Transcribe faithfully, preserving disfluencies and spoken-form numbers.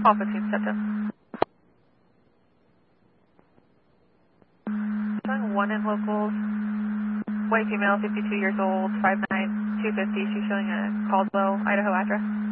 All fifteen stepped in. Showing one in locals. White female, fifty-two years old, five nine, two fifty. She's showing a Caldwell, Idaho address.